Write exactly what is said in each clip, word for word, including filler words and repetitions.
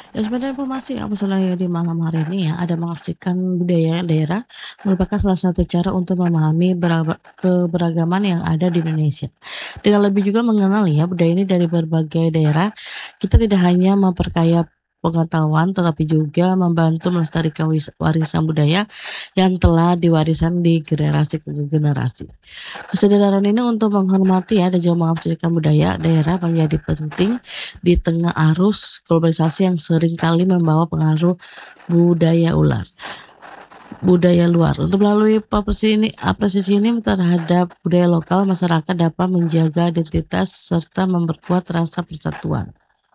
Ya sebenarnya informasi yang aku senangi di malam hari ini ya, ada mengaksikan budaya daerah merupakan salah satu cara untuk memahami beraba keberagaman yang ada di Indonesia. Dengan lebih juga mengenal ya budaya ini dari berbagai daerah, kita tidak hanya memperkaya pengetahuan tetapi juga membantu melestarikan wis warisan budaya yang telah diwariskan di generasi ke generasi. Kesadaran ini untuk menghormati ya dan juga mengapresiasikan budaya daerah menjadi penting di tengah arus globalisasi yang seringkali membawa pengaruh budaya ular budaya luar. Untuk melalui apresiasi ini, apresiasi ini terhadap budaya lokal, masyarakat dapat menjaga identitas serta memperkuat rasa persatuan.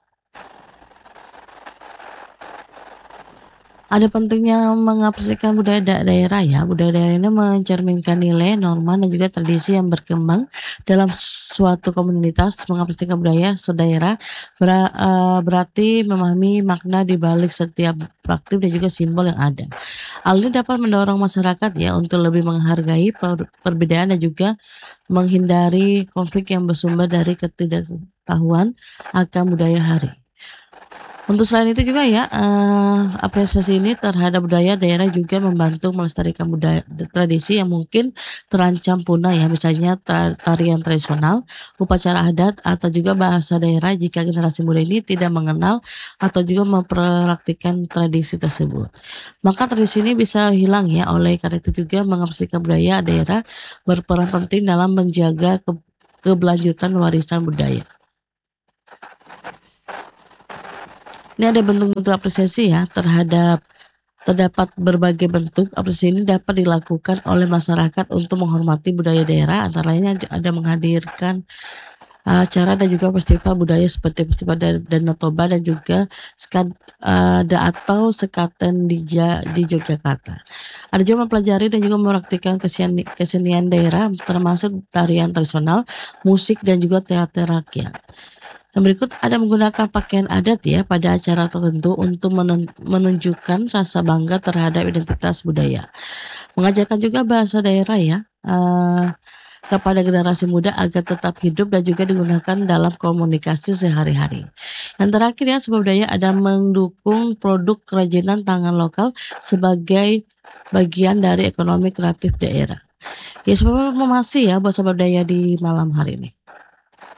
Ada pentingnya mengapresiasikan budaya da daerah ya. Budaya daerah ini mencerminkan nilai, norma, dan juga tradisi yang berkembang dalam suatu komunitas. Mengapresiasikan budaya sedaerah bera- eh, berarti memahami makna di balik setiap praktik dan juga simbol yang ada. Hal ini dapat mendorong masyarakat ya untuk lebih menghargai per- perbedaan dan juga menghindari konflik yang bersumber dari ketidaktahuan akan budaya hari. Untuk selain itu juga ya, eee, apresiasi ini terhadap budaya daerah juga membantu melestarikan budaya tradisi yang mungkin terancam punah ya, misalnya ta tarian tradisional, upacara adat, atau juga bahasa daerah jika generasi muda ini tidak mengenal atau juga mempraktikkan tradisi tersebut. Maka tradisi ini bisa hilang ya, oleh karena itu juga mengapresiasikan budaya daerah berperan penting dalam menjaga ke keberlanjutan warisan budaya. Ini ada bentuk-bentuk apresiasi ya terhadap terdapat berbagai bentuk apresiasi ini dapat dilakukan oleh masyarakat untuk menghormati budaya daerah antara lainnya ada menghadirkan uh, acara dan juga festival budaya seperti festival da Danau Toba dan juga skad eee, da atau Sekaten di ja di Yogyakarta. Ada juga mempelajari dan juga mempraktikkan keseni kesenian daerah termasuk tarian tradisional, musik dan juga teater rakyat. Yang berikut ada menggunakan pakaian adat ya pada acara tertentu untuk menen menunjukkan rasa bangga terhadap identitas budaya. Mengajarkan juga bahasa daerah ya, eee, kepada generasi muda agar tetap hidup dan juga digunakan dalam komunikasi sehari-hari. Yang terakhir ya, sebuah budaya ada mendukung produk kerajinan tangan lokal sebagai bagian dari ekonomi kreatif daerah. Ya semoga informasi ya buat sobat budaya di malam hari ini.